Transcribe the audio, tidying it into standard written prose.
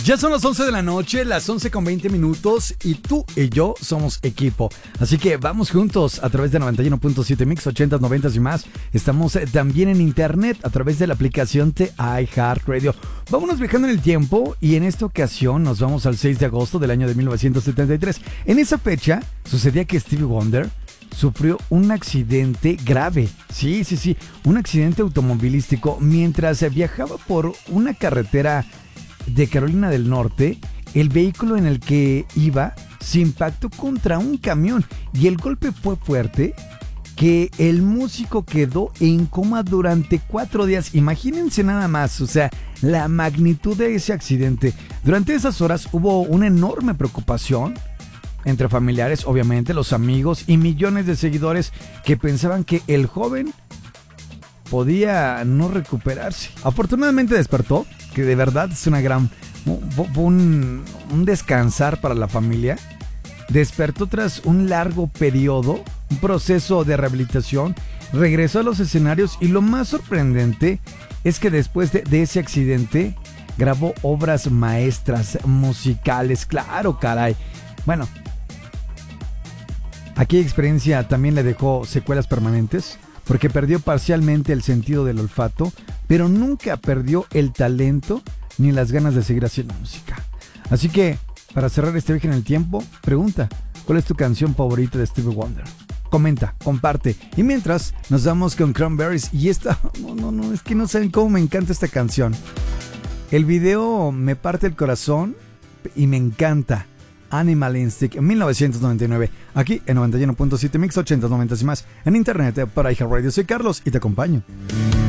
Ya son las 11 de la noche, las 11:20 y tú y yo somos equipo. Así que vamos juntos a través de 91.7 Mix, 80s, 90s y más. Estamos también en internet a través de la aplicación de iHeartRadio. Vámonos viajando en el tiempo y en esta ocasión nos vamos al 6 de agosto del año de 1973. En esa fecha sucedía que Stevie Wonder sufrió un accidente grave. Sí, un accidente automovilístico mientras viajaba por una carretera de Carolina del Norte. El vehículo en el que iba se impactó contra un camión y el golpe fue fuerte que el músico quedó en coma durante 4 días. Imagínense nada más, o sea, la magnitud de ese accidente. Durante esas horas hubo una enorme preocupación entre familiares, obviamente, los amigos y millones de seguidores que pensaban que el joven podía no recuperarse. Afortunadamente despertó, que de verdad es una gran... Fue un descansar para la familia. Despertó tras un largo periodo, un proceso de rehabilitación, regresó a los escenarios y lo más sorprendente es que después de ese accidente grabó obras maestras musicales. Claro, caray. Bueno, aquella experiencia también le dejó secuelas permanentes, porque perdió parcialmente el sentido del olfato, pero nunca perdió el talento ni las ganas de seguir haciendo música. Así que, para cerrar este viaje en el tiempo, pregunta, ¿cuál es tu canción favorita de Stevie Wonder? Comenta, comparte. Y mientras, nos vamos con Cranberries y esta... No, es que no saben cómo me encanta esta canción. El video me parte el corazón y me encanta. Animal Instinct, 1999, aquí en 91.7 Mix, 80s, 90s y más, en internet para iHeartRadio. Soy Carlos y te acompaño.